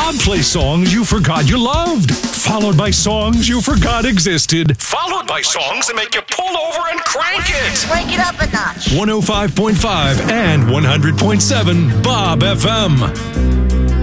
Bob plays songs you forgot you loved, followed by songs you forgot existed, followed by songs that make you pull over and crank it. Crank it up a notch. 105.5 and 100.7 Bob FM.